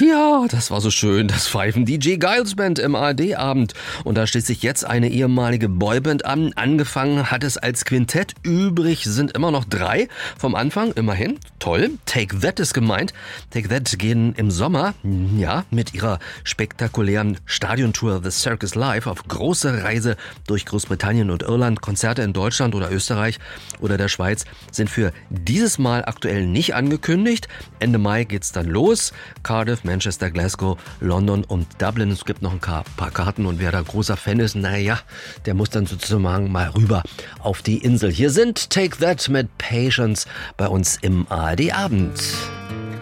Ja, das war so schön, das Pfeifen DJ Giles Band im ARD-Abend. Und da schließt sich jetzt eine ehemalige Boyband an. Angefangen hat es als Quintett, übrig sind immer noch 3 vom Anfang, immerhin. Toll, Take That ist gemeint. Take That gehen im Sommer, mit ihrer spektakulären Stadiontour The Circus Live auf große Reise durch Großbritannien und Irland. Konzerte in Deutschland oder Österreich oder der Schweiz sind für dieses Mal aktuell nicht angekündigt. Ende Mai geht's dann los. Cardiff, Manchester, Glasgow, London und Dublin. Es gibt noch ein paar Karten und wer da großer Fan ist, der muss dann sozusagen mal rüber auf die Insel. Hier sind Take That mit Patience bei uns im ARD-Abend.